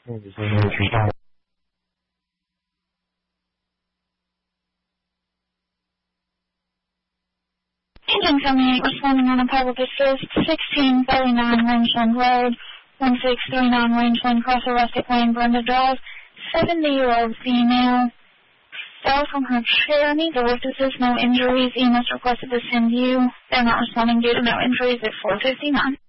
Engine 78 responding on a public assist, 1639 Rangeland Road, 1639 Rangeland, cross Rustic Lane, Brenda Drive, 70-year-old female, fell from her chair, needs a lift assist, no injuries. EMS requested to send you. They're not responding due to no injuries at 4:59.